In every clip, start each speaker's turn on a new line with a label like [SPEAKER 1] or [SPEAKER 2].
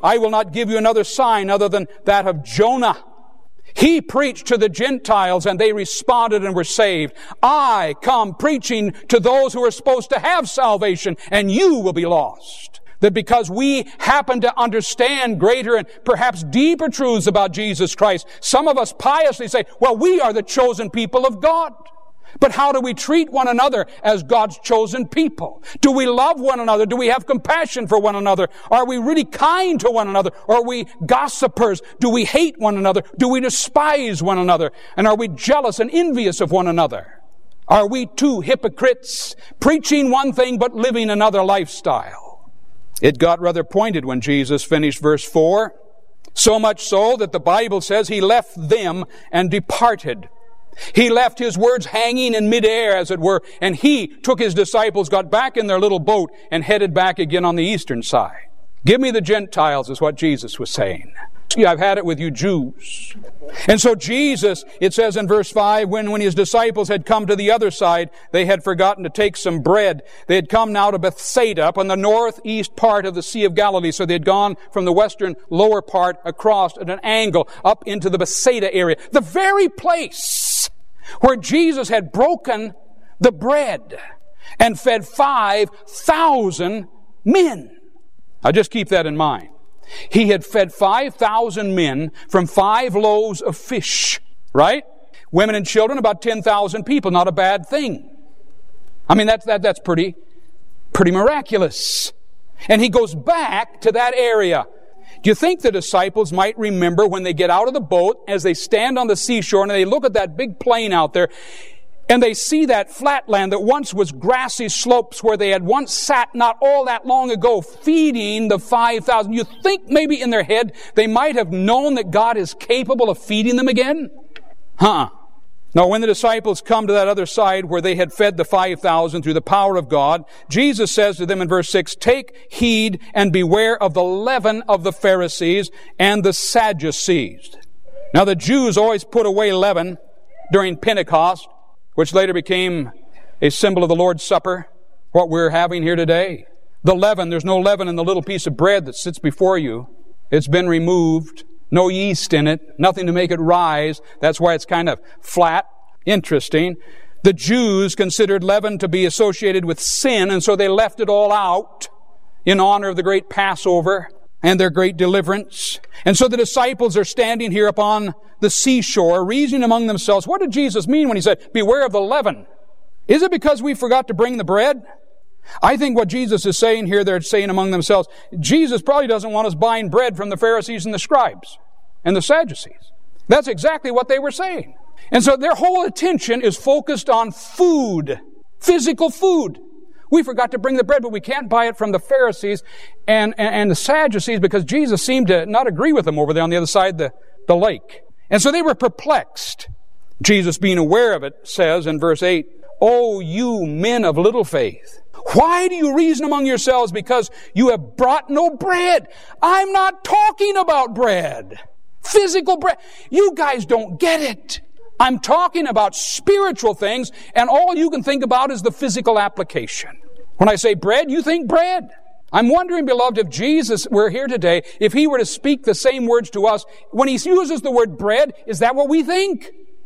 [SPEAKER 1] I will not give you another sign other than that of Jonah. He preached to the Gentiles and they responded and were saved. I come preaching to those who are supposed to have salvation, and you will be lost. That because we happen to understand greater and perhaps deeper truths about Jesus Christ, some of us piously say, well, we are the chosen people of God. But how do we treat one another as God's chosen people? Do we love one another? Do we have compassion for one another? Are we really kind to one another? Are we gossipers? Do we hate one another? Do we despise one another? And are we jealous and envious of one another? Are we two hypocrites, preaching one thing but living another lifestyle? It got rather pointed when Jesus finished verse 4. So much so that the Bible says he left them and departed. He left his words hanging in midair, as it were, and he took his disciples, got back in their little boat, and headed back again on the eastern side. Give me the Gentiles, is what Jesus was saying. See, I've had it with you Jews. And so Jesus, it says in verse 5, when his disciples had come to the other side, they had forgotten to take some bread. They had come now to Bethsaida, up on the northeast part of the Sea of Galilee. So they had gone from the western lower part across at an angle up into the Bethsaida area. The very place where Jesus had broken the bread and fed 5,000 men. Now just keep that in mind. He had fed 5,000 men from 5 loaves of fish, right? Women and children, about 10,000 people. Not a bad thing. I mean, that's pretty miraculous. And he goes back to that area. Do you think the disciples might remember when they get out of the boat, as they stand on the seashore and they look at that big plain out there, and they see that flat land that once was grassy slopes where they had once sat not all that long ago feeding the 5,000. You think maybe in their head they might have known that God is capable of feeding them again? Now, when the disciples come to that other side where they had fed the 5,000 through the power of God, Jesus says to them in verse 6, take heed and beware of the leaven of the Pharisees and the Sadducees. Now, the Jews always put away leaven during Pentecost, which later became a symbol of the Lord's Supper, what we're having here today. The leaven, there's no leaven in the little piece of bread that sits before you. It's been removed. No yeast in it. Nothing to make it rise. That's why it's kind of flat. Interesting. The Jews considered leaven to be associated with sin, and so they left it all out in honor of the great Passover and their great deliverance. And so the disciples are standing here upon the seashore, reasoning among themselves, what did Jesus mean when he said, beware of the leaven? Is it because we forgot to bring the bread? I think what Jesus is saying here, they're saying among themselves, Jesus probably doesn't want us buying bread from the Pharisees and the scribes and the Sadducees. That's exactly what they were saying. And so their whole attention is focused on food, physical food. We forgot to bring the bread, but we can't buy it from the Pharisees and the Sadducees because Jesus seemed to not agree with them over there on the other side of the lake. And so they were perplexed. Jesus, being aware of it, says in verse 8, "O you men of little faith, why do you reason among yourselves because you have brought no bread?" I'm not talking about bread. Physical bread. You guys don't get it. I'm talking about spiritual things, and all you can think about is the physical application. When I say bread, you think bread. I'm wondering, beloved, if Jesus were here today, if he were to speak the same words to us, when he uses the word bread, is that what we think?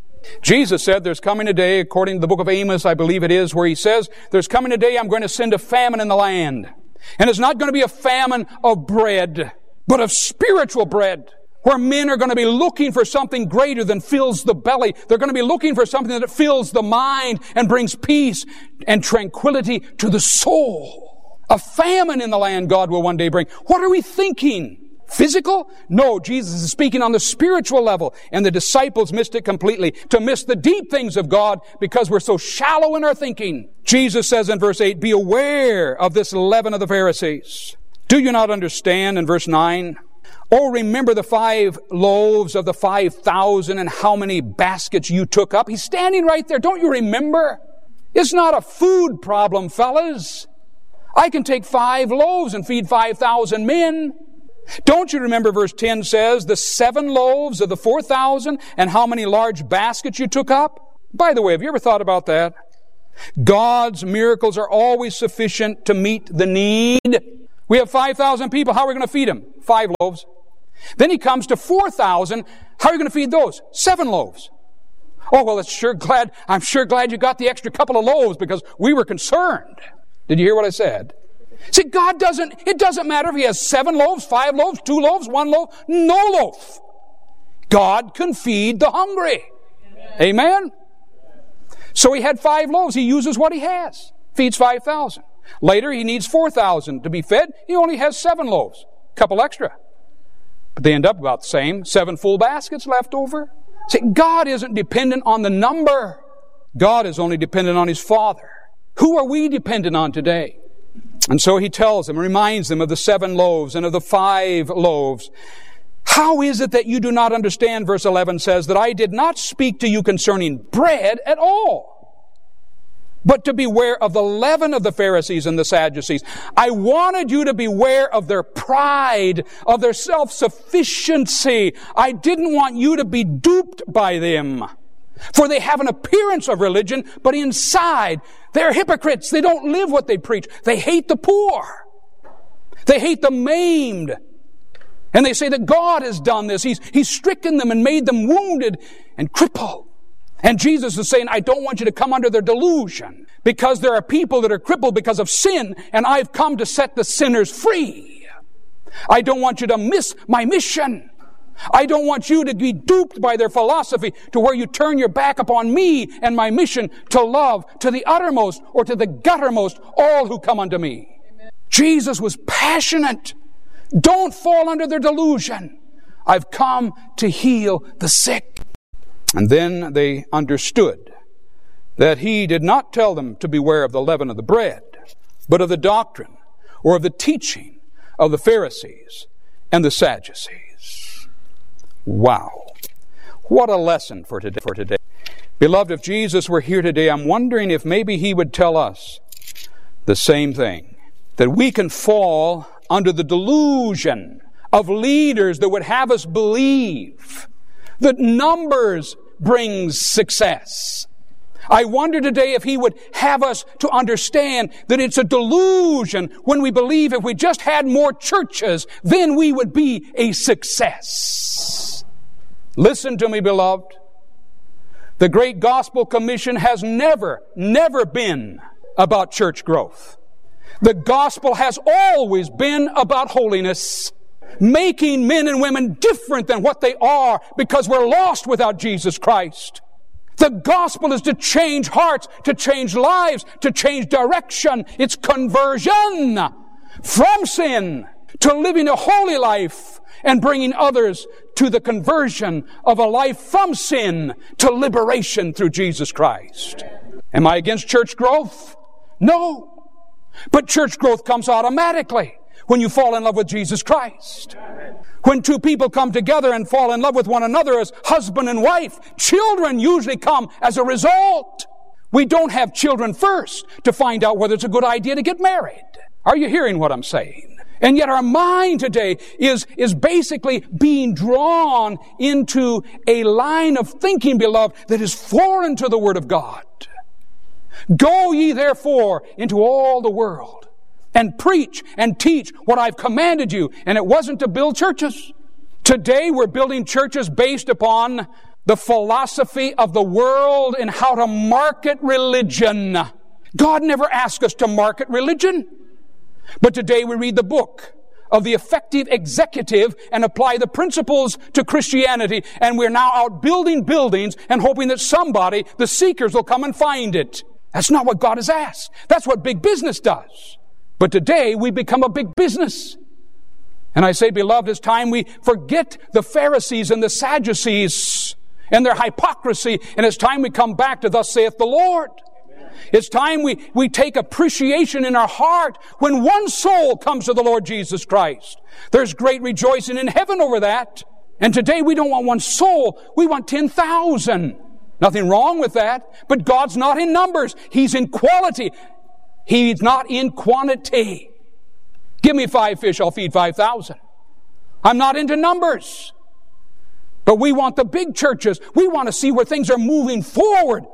[SPEAKER 1] Jesus said there's coming a day, according to the book of Amos, I believe it is, where he says, there's coming a day I'm going to send a famine in the land. And it's not going to be a famine of bread, but of spiritual bread, where men are going to be looking for something greater than fills the belly. They're going to be looking for something that fills the mind and brings peace and tranquility to the soul. A famine in the land God will one day bring. What are we thinking? Physical? No, Jesus is speaking on the spiritual level, and the disciples missed it completely. To miss the deep things of God because we're so shallow in our thinking. Jesus says in verse 8, be aware of this leaven of the Pharisees. Do you not understand in verse 9? Oh, remember the 5 loaves of the 5,000 and how many baskets you took up? He's standing right there. Don't you remember? It's not a food problem, fellas. I can take 5 loaves and feed 5,000 men. Don't you remember verse 10 says, the 7 loaves of the 4,000 and how many large baskets you took up? By the way, have you ever thought about that? God's miracles are always sufficient to meet the need. We have 5,000 people. How are we going to feed them? 5 loaves. Then he comes to 4,000. How are you going to feed those? 7 loaves. Oh, well, I'm sure glad you got the extra couple of loaves because we were concerned. Did you hear what I said? See, it doesn't matter if he has 7 loaves, 5 loaves, 2 loaves, 1 loaf, no loaf. God can feed the hungry. Amen? So he had 5 loaves. He uses what he has. Feeds 5,000. Later, he needs 4,000 to be fed. He only has 7 loaves. A couple extra. But they end up about the same. 7 full baskets left over. See, God isn't dependent on the number. God is only dependent on His Father. Who are we dependent on today? And so he tells them, reminds them of the 7 loaves and of the 5 loaves. How is it that you do not understand, verse 11 says, that I did not speak to you concerning bread at all, but to beware of the leaven of the Pharisees and the Sadducees. I wanted you to beware of their pride, of their self-sufficiency. I didn't want you to be duped by them. For they have an appearance of religion, but inside, they're hypocrites. They don't live what they preach. They hate the poor. They hate the maimed. And they say that God has done this. He's stricken them and made them wounded and crippled. And Jesus is saying, I don't want you to come under their delusion, because there are people that are crippled because of sin, and I've come to set the sinners free. I don't want you to miss my mission. I don't want you to be duped by their philosophy to where you turn your back upon me and my mission to love to the uttermost or to the guttermost all who come unto me. Amen. Jesus was passionate. Don't fall under their delusion. I've come to heal the sick. And then they understood that he did not tell them to beware of the leaven of the bread, but of the doctrine or of the teaching of the Pharisees and the Sadducees. Wow. What a lesson for today. Beloved, if Jesus were here today, I'm wondering if maybe he would tell us the same thing. That we can fall under the delusion of leaders that would have us believe that numbers brings success. I wonder today if he would have us to understand that it's a delusion when we believe if we just had more churches, then we would be a success. Listen to me, beloved. The Great Gospel Commission has never been about church growth. The gospel has always been about holiness, making men and women different than what they are because we're lost without Jesus Christ. The gospel is to change hearts, to change lives, to change direction. It's conversion from sin to living a holy life and bringing others to the conversion of a life from sin to liberation through Jesus Christ. Am I against church growth? No. But church growth comes automatically when you fall in love with Jesus Christ. When 2 people come together and fall in love with one another as husband and wife, children usually come as a result. We don't have children first to find out whether it's a good idea to get married. Are you hearing what I'm saying? And yet our mind today is basically being drawn into a line of thinking, beloved, that is foreign to the Word of God. Go ye therefore into all the world and preach and teach what I've commanded you. And it wasn't to build churches. Today we're building churches based upon the philosophy of the world and how to market religion. God never asked us to market religion. But today we read the book of the effective executive and apply the principles to Christianity, and we're now out building buildings and hoping that somebody, the seekers, will come and find it. That's not what God has asked. That's what big business does. But today we become a big business. And I say, beloved, it's time we forget the Pharisees and the Sadducees and their hypocrisy, and it's time we come back to thus saith the Lord. It's time we take appreciation in our heart when one soul comes to the Lord Jesus Christ. There's great rejoicing in heaven over that. And today we don't want one soul. We want 10,000. Nothing wrong with that. But God's not in numbers. He's in quality. He's not in quantity. Give me 5 fish, I'll feed 5,000. I'm not into numbers. But we want the big churches. We want to see where things are moving forward.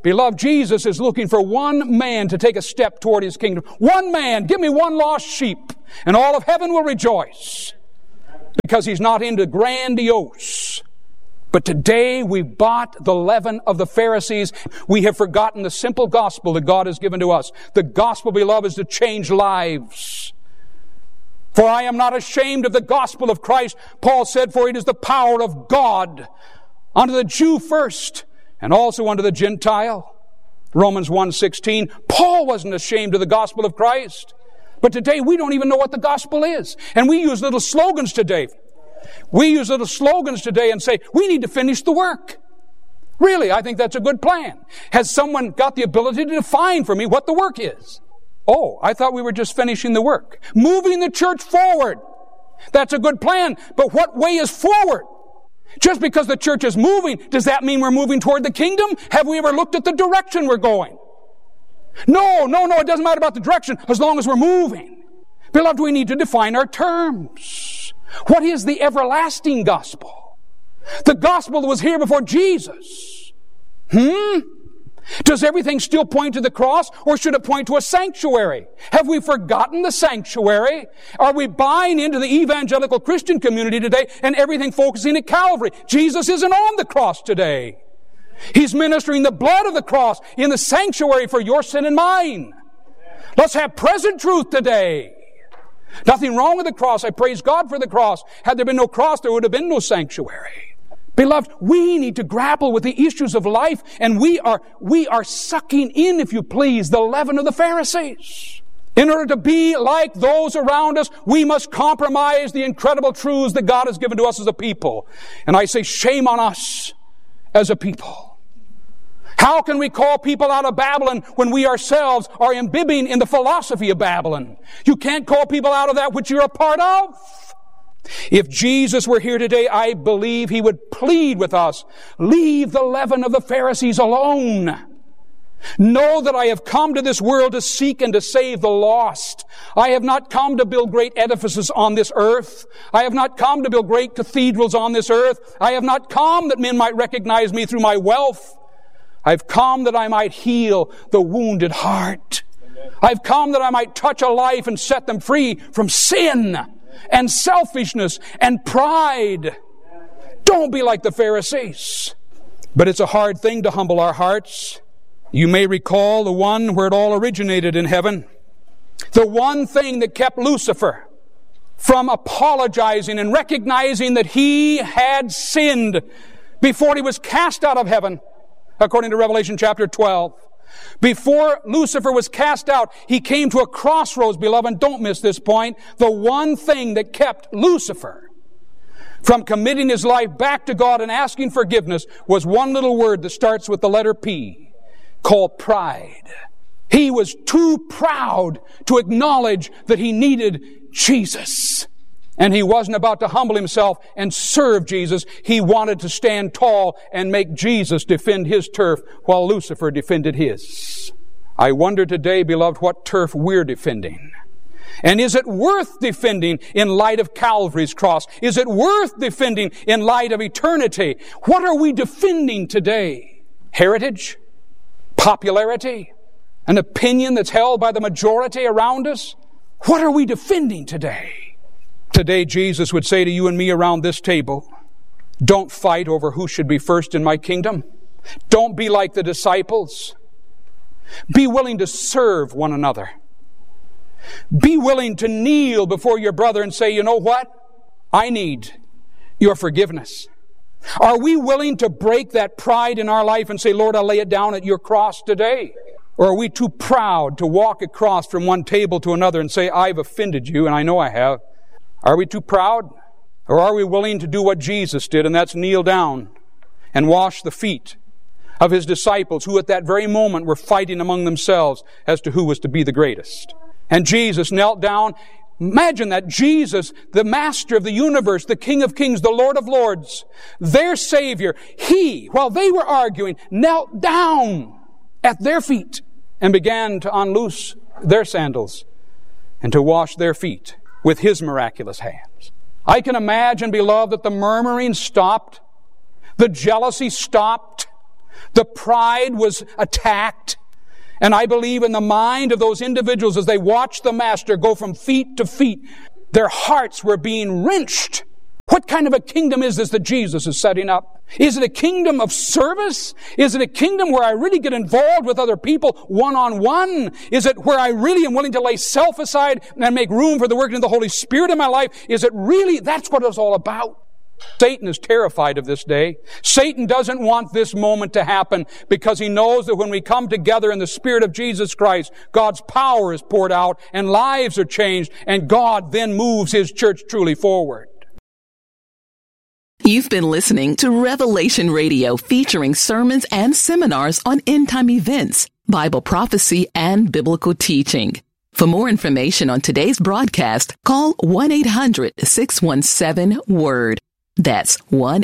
[SPEAKER 1] Beloved, Jesus is looking for one man to take a step toward His kingdom. One man, give me one lost sheep, and all of heaven will rejoice. Because He's not into grandiose. But today we've bought the leaven of the Pharisees. We have forgotten the simple gospel that God has given to us. The gospel, beloved, is to change lives. For I am not ashamed of the gospel of Christ. Paul said, for it is the power of God unto the Jew first, and also unto the Gentile. Romans 1:16. Paul wasn't ashamed of the gospel of Christ. But today we don't even know what the gospel is. And we use little slogans today. We use little slogans today and say, we need to finish the work. Really, I think that's a good plan. Has someone got the ability to define for me what the work is? Oh, I thought we were just finishing the work. Moving the church forward. That's a good plan. But what way is forward? Just because the church is moving, does that mean we're moving toward the kingdom? Have we ever looked at the direction we're going? No, it doesn't matter about the direction as long as we're moving. Beloved, we need to define our terms. What is the everlasting gospel? The gospel that was here before Jesus. Does everything still point to the cross, or should it point to a sanctuary? Have we forgotten the sanctuary? Are we buying into the evangelical Christian community today and everything focusing at Calvary? Jesus isn't on the cross today. He's ministering the blood of the cross in the sanctuary for your sin and mine. Let's have present truth today. Nothing wrong with the cross. I praise God for the cross. Had there been no cross, there would have been no sanctuary. Beloved, we need to grapple with the issues of life, and we are sucking in, if you please, the leaven of the Pharisees. In order to be like those around us, we must compromise the incredible truths that God has given to us as a people. And I say, shame on us as a people. How can we call people out of Babylon when we ourselves are imbibing in the philosophy of Babylon? You can't call people out of that which you're a part of. If Jesus were here today, I believe He would plead with us, leave the leaven of the Pharisees alone. Know that I have come to this world to seek and to save the lost. I have not come to build great edifices on this earth. I have not come to build great cathedrals on this earth. I have not come that men might recognize me through my wealth. I've come that I might heal the wounded heart. I've come that I might touch a life and set them free from sin and selfishness and pride. Don't be like the Pharisees. But it's a hard thing to humble our hearts. You may recall the one where it all originated in heaven. The one thing that kept Lucifer from apologizing and recognizing that he had sinned before he was cast out of heaven, according to Revelation chapter 12. Before Lucifer was cast out, he came to a crossroads, beloved. Don't miss this point. The one thing that kept Lucifer from committing his life back to God and asking forgiveness was one little word that starts with the letter P, called pride. He was too proud to acknowledge that he needed Jesus. And he wasn't about to humble himself and serve Jesus. He wanted to stand tall and make Jesus defend his turf while Lucifer defended his. I wonder today, beloved, what turf we're defending. And is it worth defending in light of Calvary's cross? Is it worth defending in light of eternity? What are we defending today? Heritage? Popularity? An opinion that's held by the majority around us? What are we defending today? Today, Jesus would say to you and me around this table, don't fight over who should be first in my kingdom. Don't be like the disciples. Be willing to serve one another. Be willing to kneel before your brother and say, you know what? I need your forgiveness. Are we willing to break that pride in our life and say, Lord, I'll lay it down at your cross today? Or are we too proud to walk across from one table to another and say, I've offended you, and I know I have? Are we too proud? Or are we willing to do what Jesus did, and that's kneel down and wash the feet of his disciples who at that very moment were fighting among themselves as to who was to be the greatest? And Jesus knelt down. Imagine that. Jesus, the Master of the universe, the King of kings, the Lord of lords, their Savior, he, while they were arguing, knelt down at their feet and began to unloose their sandals and to wash their feet with his miraculous hands. I can imagine, beloved, that the murmuring stopped, the jealousy stopped, The pride was attacked. And I believe in the mind of those individuals as they watched the Master go from feet to feet, their hearts were being wrenched. What kind of a kingdom is this that Jesus is setting up? Is it a kingdom of service? Is it a kingdom where I really get involved with other people one-on-one? Is it where I really am willing to lay self aside and make room for the working of the Holy Spirit in my life? Is it really, that's what it's all about? Satan is terrified of this day. Satan doesn't want this moment to happen because he knows that when we come together in the Spirit of Jesus Christ, God's power is poured out and lives are changed, and God then moves His church truly forward.
[SPEAKER 2] You've been listening to Revelation Radio, featuring sermons and seminars on end-time events, Bible prophecy, and biblical teaching. For more information on today's broadcast, call 1-800-617-WORD. That's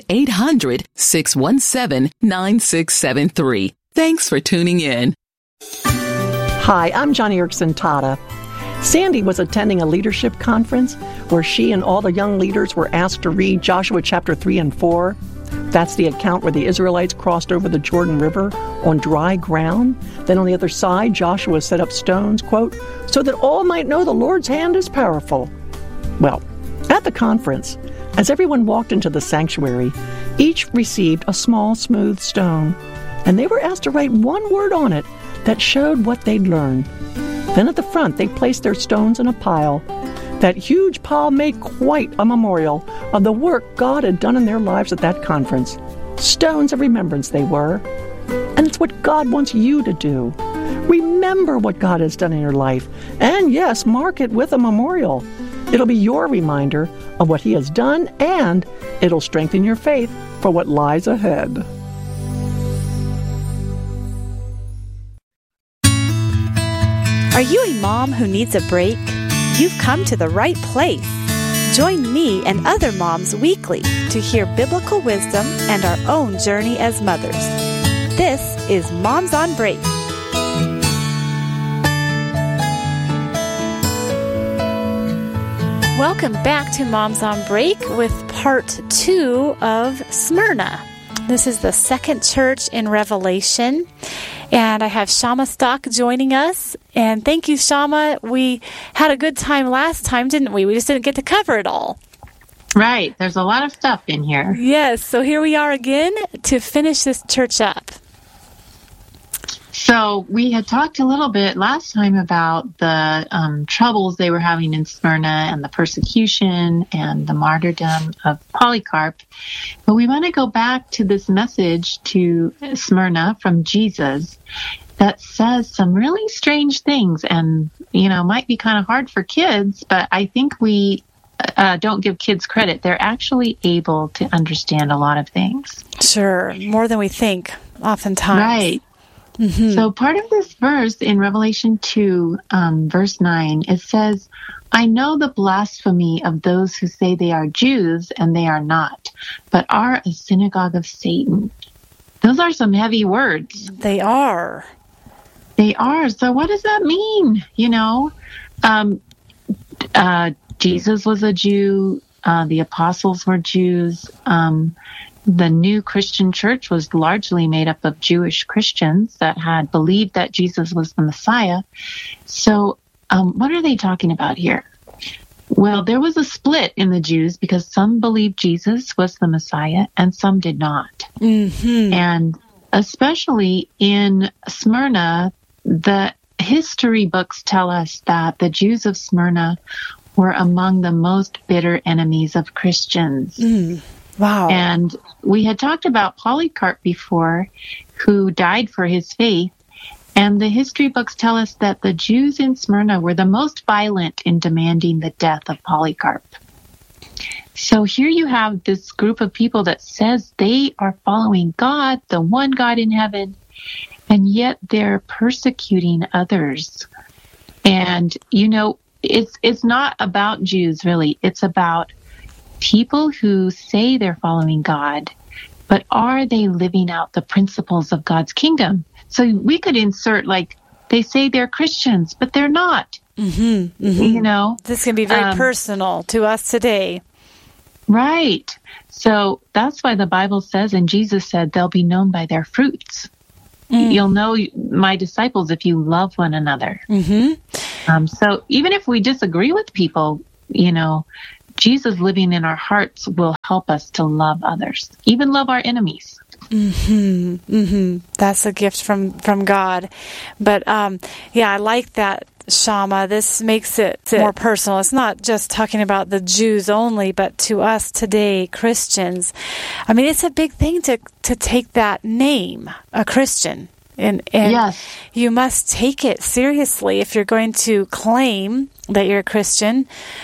[SPEAKER 2] 1-800-617-9673. Thanks for tuning in.
[SPEAKER 3] Hi, I'm Johnny Erickson Tata. Sandy was attending a leadership conference where she and all the young leaders were asked to read Joshua chapter 3 and 4. That's the account where the Israelites crossed over the Jordan River on dry ground. Then on the other side, Joshua set up stones, quote, so that all might know the Lord's hand is powerful. Well, at the conference, as everyone walked into the sanctuary, each received a small, smooth stone, and they were asked to write one word on it that showed what they'd learned. Then at the front, they placed their stones in a pile. That huge pile made quite a memorial of the work God had done in their lives at that conference. Stones of remembrance they were. And it's what God wants you to do. Remember what God has done in your life. And yes, mark it with a memorial. It'll be your reminder of what He has done, and it'll strengthen your faith for what lies ahead.
[SPEAKER 4] Are you a mom who needs a break? You've come to the right place. Join me and other moms weekly to hear biblical wisdom and our own journey as mothers. This is Moms on Break. Welcome back to Moms on Break with part 2 of Smyrna. This is the second church in Revelation. And I have Shama Stock joining us. And thank you, Shama. We had a good time last time, didn't we? We just didn't get to cover it all.
[SPEAKER 5] Right. There's a lot of stuff in here.
[SPEAKER 4] Yes. So here we are again to finish this church up.
[SPEAKER 5] So we had talked a little bit last time about the troubles they were having in Smyrna and the persecution and the martyrdom of Polycarp. But we want to go back to this message to Smyrna from Jesus that says some really strange things and, might be kind of hard for kids, but I think we don't give kids credit. They're actually able to understand a lot of things.
[SPEAKER 4] Sure. More than we think, oftentimes.
[SPEAKER 5] Right. Mm-hmm. So part of this verse in Revelation 2, verse 9, it says, I know the blasphemy of those who say they are Jews and they are not, but are a synagogue of Satan. Those are some heavy words.
[SPEAKER 4] They are.
[SPEAKER 5] They are. So what does that mean? Jesus was a Jew. The apostles were Jews. The new Christian church was largely made up of Jewish Christians that had believed that Jesus was the Messiah. So what are they talking about here? Well, there was a split in the Jews because some believed Jesus was the Messiah and some did not. Mm-hmm. And especially in Smyrna, the history books tell us that the Jews of Smyrna were among the most bitter enemies of Christians. Mm.
[SPEAKER 4] Wow.
[SPEAKER 5] And we had talked about Polycarp before, who died for his faith. And the history books tell us that the Jews in Smyrna were the most violent in demanding the death of Polycarp. So here you have this group of people that says they are following God, the one God in heaven, and yet they're persecuting others. And, it's not about Jews, really. It's about people who say they're following God, but are they living out the principles of God's kingdom? So we could insert, they say they're Christians, but they're not.
[SPEAKER 4] Mm-hmm, mm-hmm. This can be very personal to us today.
[SPEAKER 5] Right. So that's why the Bible says, and Jesus said, they'll be known by their fruits. You'll know my disciples if you love one another. So even if we disagree with people, Jesus living in our hearts will help us to love others, even love our enemies.
[SPEAKER 4] That's a gift from God. But I like that, Shama. This makes it more personal. It's not just talking about the Jews only, but to us today, Christians. I mean, it's a big thing to take that name, a Christian. And
[SPEAKER 5] yes.
[SPEAKER 4] You must take it seriously if you're going to claim that you're a Christian.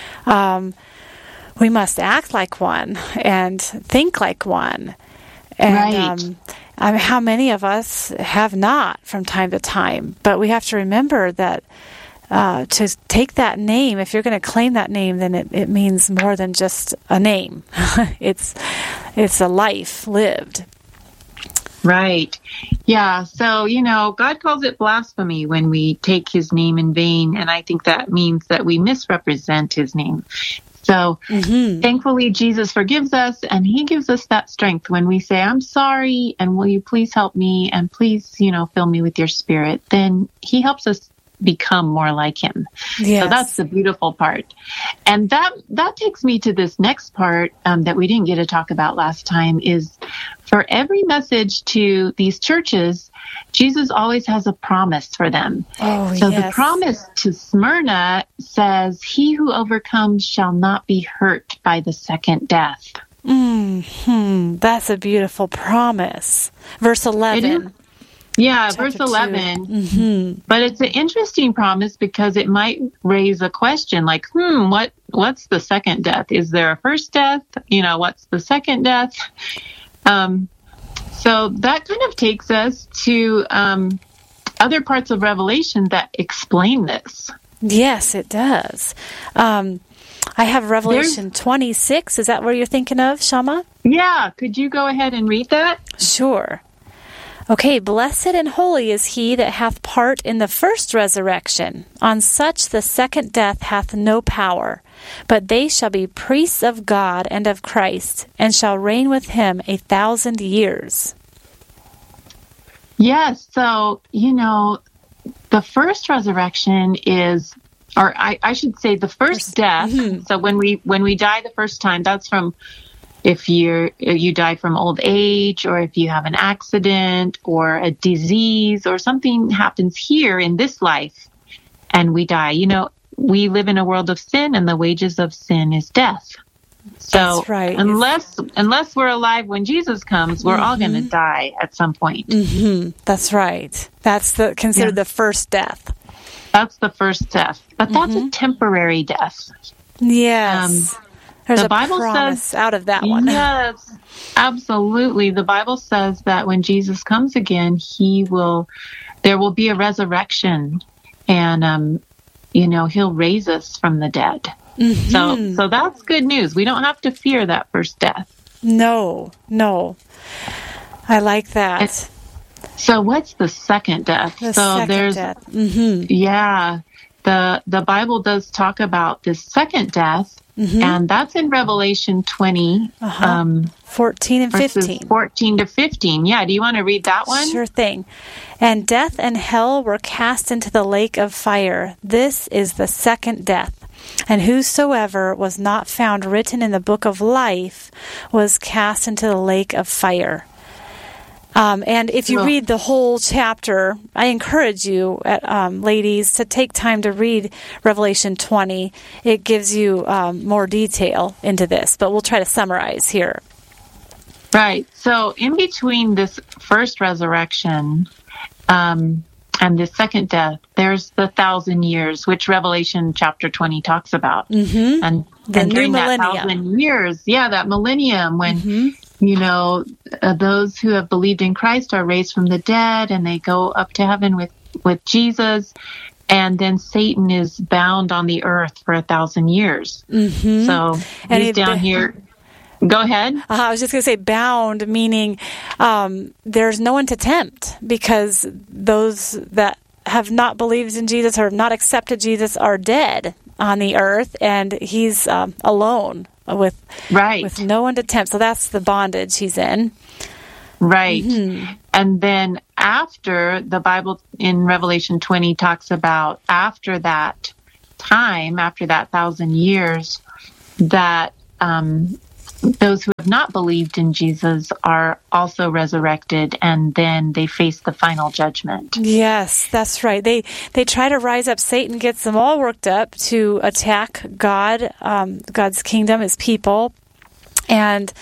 [SPEAKER 4] We must act like one and think like one. And how many of us have not from time to time? But we have to remember that to take that name, if you're going to claim that name, then it means more than just a name. It's a life lived.
[SPEAKER 5] Right. Yeah. So, God calls it blasphemy when we take his name in vain. And I think that means that we misrepresent his name. So thankfully, Jesus forgives us, and he gives us that strength when we say, I'm sorry, and will you please help me, and please, fill me with your spirit. Then he helps us become more like him.
[SPEAKER 4] Yes.
[SPEAKER 5] So that's the beautiful part. And that takes me to this next part that we didn't get to talk about last time is for every message to these churches, Jesus always has a promise for them. The promise to Smyrna says, he who overcomes shall not be hurt by the second death.
[SPEAKER 4] That's a beautiful promise. Verse 11.
[SPEAKER 5] Yeah, verse 11. But it's an interesting promise because it might raise a question like, what's the second death? Is there a first death? What's the second death? So that kind of takes us to other parts of Revelation that explain this.
[SPEAKER 4] Yes, it does. I have Revelation 26. Is that what you're thinking of, Shama?
[SPEAKER 5] Yeah. Could you go ahead and read that?
[SPEAKER 4] Sure. Okay, blessed and holy is he that hath part in the first resurrection. On such the second death hath no power. But they shall be priests of God and of Christ, and shall reign with him 1,000 years.
[SPEAKER 5] Yes, so, the first resurrection is, or I should say the first death. So when we die the first time, that's from if you die from old age, or if you have an accident or a disease or something happens here in this life and we die. We live in a world of sin, and the wages of sin is death. So
[SPEAKER 4] that's right.
[SPEAKER 5] Unless we're alive when Jesus comes, we're all going to die at some point.
[SPEAKER 4] That's right. That's considered the first death.
[SPEAKER 5] That's the first death. But that's a temporary death.
[SPEAKER 4] Yes. There's
[SPEAKER 5] the
[SPEAKER 4] a
[SPEAKER 5] Bible
[SPEAKER 4] promise
[SPEAKER 5] says,
[SPEAKER 4] out of that one.
[SPEAKER 5] Yes, absolutely. The Bible says that when Jesus comes again, there will be a resurrection, and he'll raise us from the dead. So that's good news. We don't have to fear that first death.
[SPEAKER 4] No. I like that.
[SPEAKER 5] So what's the second death?
[SPEAKER 4] Death.
[SPEAKER 5] Yeah. The Bible does talk about this second death, and that's in Revelation 20,
[SPEAKER 4] 14 and 15.
[SPEAKER 5] 14 to 15. Yeah, do you want to read that one?
[SPEAKER 4] Sure thing. And death and hell were cast into the lake of fire. This is the second death. And whosoever was not found written in the book of life was cast into the lake of fire. And if you read the whole chapter, I encourage you, ladies, to take time to read Revelation 20. It gives you more detail into this, but we'll try to summarize here.
[SPEAKER 5] Right. So in between this first resurrection and the second death, there's the 1,000 years, which Revelation chapter 20 talks about. And during that 1,000 years, that millennium when those who have believed in Christ are raised from the dead, and they go up to heaven with Jesus, and then Satan is bound on the earth for 1,000 years. So he's down here. Go ahead.
[SPEAKER 4] I was just going to say bound, meaning there's no one to tempt, because those that have not believed in Jesus or not accepted Jesus are dead on the earth, and he's alone with no one to tempt. So that's the bondage he's in.
[SPEAKER 5] Right. Mm-hmm. And then after, the Bible in Revelation 20 talks about after that time, after that 1,000 years, that those who have not believed in Jesus are also resurrected, and then they face the final judgment.
[SPEAKER 4] Yes, that's right. They try to rise up. Satan gets them all worked up to attack God, God's kingdom, his people, and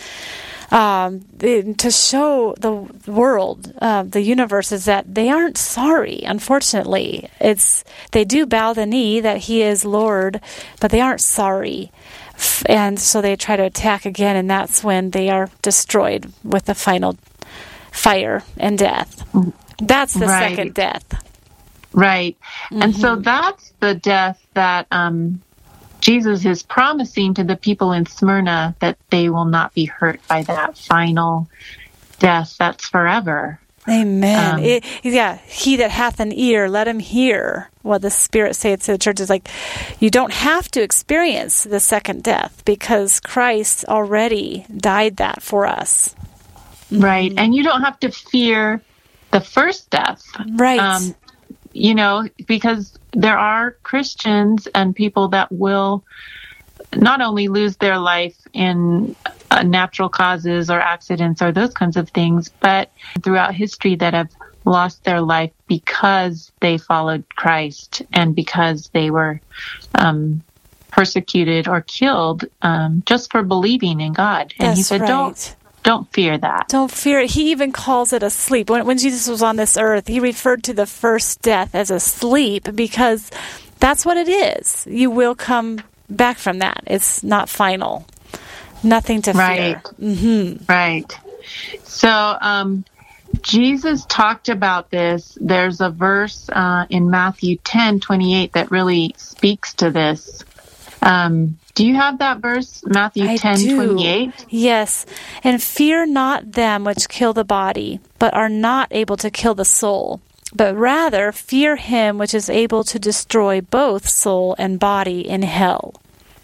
[SPEAKER 4] to show the world, the universe, is that they aren't sorry. Unfortunately, they do bow the knee that he is Lord, but they aren't sorry. And so they try to attack again, and that's when they are destroyed with the final fire and death. That's the second death.
[SPEAKER 5] Right. Mm-hmm. And so that's the death that Jesus is promising to the people in Smyrna, that they will not be hurt by that final death that's forever.
[SPEAKER 4] Amen. He that hath an ear, let him hear what the Spirit saith to the churches. Like, you don't have to experience the second death because Christ already died that for us.
[SPEAKER 5] Right. And you don't have to fear the first death.
[SPEAKER 4] Right.
[SPEAKER 5] Because there are Christians and people that will not only lose their life in natural causes or accidents or those kinds of things, but throughout history that have lost their life because they followed Christ and because they were persecuted or killed just for believing in God. And he said, Don't fear that.
[SPEAKER 4] Don't fear it. He even calls it a sleep. When Jesus was on this earth, he referred to the first death as a sleep because that's what it is. You will come back from that. It's not final. Nothing to fear. Mm-hmm.
[SPEAKER 5] Right. So Jesus talked about this. There's a verse in Matthew 10:28 that really speaks to this. Do you have that verse, Matthew 10:28?
[SPEAKER 4] Yes. And fear not them which kill the body, but are not able to kill the soul, but rather fear him which is able to destroy both soul and body in hell.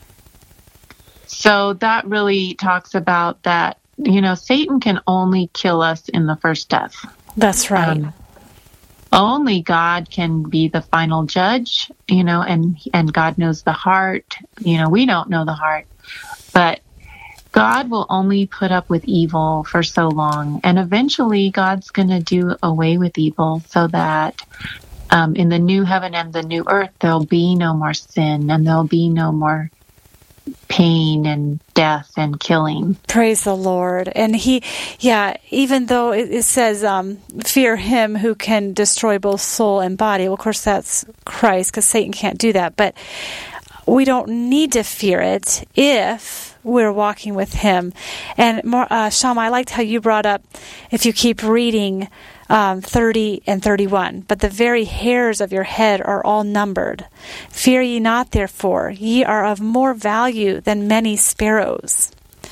[SPEAKER 5] So that really talks about that, Satan can only kill us in the first death.
[SPEAKER 4] That's right.
[SPEAKER 5] Only God can be the final judge, and God knows the heart. We don't know the heart, but God will only put up with evil for so long. And eventually God's going to do away with evil so that in the new heaven and the new earth, there'll be no more sin and there'll be no more pain and death and killing.
[SPEAKER 4] Praise the Lord. And even though it says, fear him who can destroy both soul and body. Well, of course, that's Christ, because Satan can't do that. But we don't need to fear it if we're walking with him. And Shama, I liked how you brought up, if you keep reading 30 and 31, but the very hairs of your head are all numbered. Fear ye not, therefore, ye are of more value than many sparrows.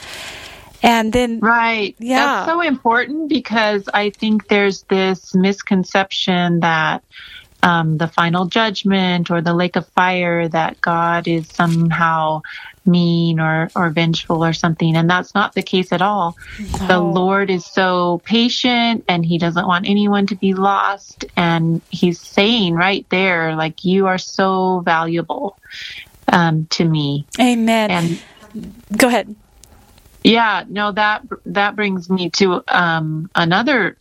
[SPEAKER 4] And then,
[SPEAKER 5] right, that's so important, because I think there's this misconception that the final judgment or the lake of fire, that God is somehow mean or vengeful or something. And that's not the case at all. No. The Lord is so patient, and he doesn't want anyone to be lost. And he's saying right there, like, you are so valuable to me.
[SPEAKER 4] Amen.
[SPEAKER 5] And
[SPEAKER 4] go ahead.
[SPEAKER 5] Yeah, no, that brings me to another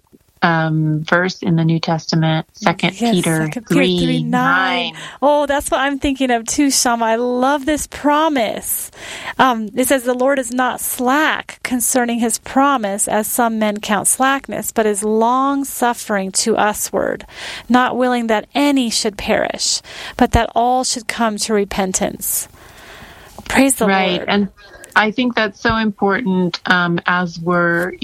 [SPEAKER 5] verse in the New Testament, 2 Peter 3:9.
[SPEAKER 4] Oh, that's what I'm thinking of too, Shama. I love this promise. It says, the Lord is not slack concerning his promise, as some men count slackness, but is long-suffering to usward, not willing that any should perish, but that all should come to repentance. Praise the Lord.
[SPEAKER 5] Right, and I think that's so important as we're,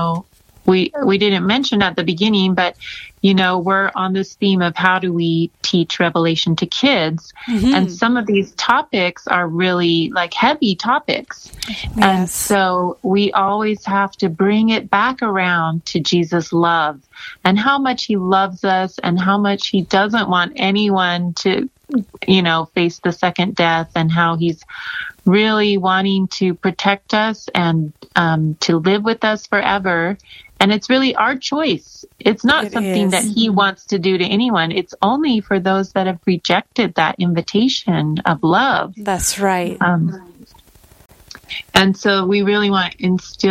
[SPEAKER 5] we didn't mention at the beginning, but, we're on this theme of how do we teach Revelation to kids. Mm-hmm. And some of these topics are really like heavy topics. Yes. And so we always have to bring it back around to Jesus' love and how much he loves us and how much he doesn't want anyone to, face the second death, and how he's really wanting to protect us and to live with us forever. And it's really our choice. It's not something that he wants to do to anyone. It's only for those that have rejected that invitation of love.
[SPEAKER 4] That's right.
[SPEAKER 5] And so we really want to instill